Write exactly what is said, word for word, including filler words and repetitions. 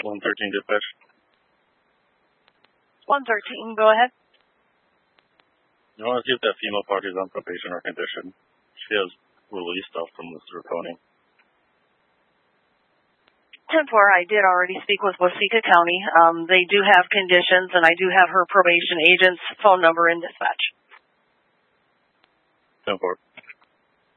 one thirteen dispatch. one thirteen, go ahead. You want to see if that female party is on probation or condition. She has release stuff from Mister Coney. ten four, I did already speak with Waseca County. Um, they do have conditions, and I do have her probation agent's phone number in dispatch. ten four.